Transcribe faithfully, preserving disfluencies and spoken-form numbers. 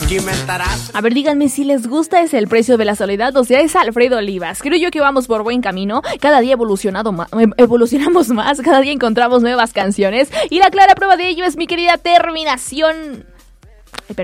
A ver, díganme si les gusta ese El precio de la soledad, o sea, es Alfredo Olivas. Creo yo que vamos por buen camino. Cada día evolucionado ma- evolucionamos más, cada día encontramos nuevas canciones. Y la clara prueba de ello es mi querida Terminación. Ay,